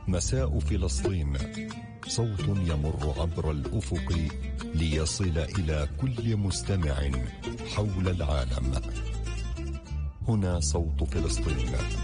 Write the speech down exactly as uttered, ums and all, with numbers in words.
مساء فلسطين، صوت يمر عبر الأفق ليصل إلى كل مستمع حول العالم. هنا صوت فلسطين.